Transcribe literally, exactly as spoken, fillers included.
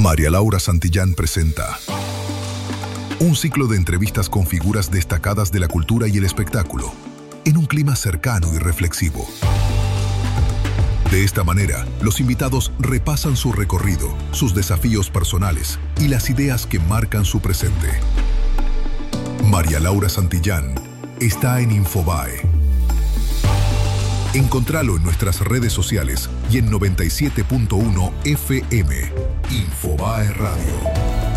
María Laura Santillán presenta un ciclo de entrevistas con figuras destacadas de la cultura y el espectáculo, en un clima cercano y reflexivo. De esta manera, los invitados repasan su recorrido, sus desafíos personales y las ideas que marcan su presente. María Laura Santillán está en Infobae. Encontralo en nuestras redes sociales y en noventa y siete punto uno F M. Infobae Radio.